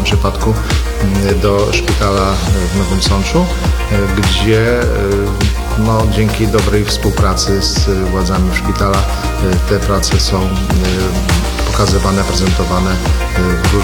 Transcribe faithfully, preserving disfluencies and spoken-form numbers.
przypadku do szpitala w Nowym Sączu, gdzie no, dzięki dobrej współpracy z władzami szpitala te prace są pokazywane, prezentowane w różnych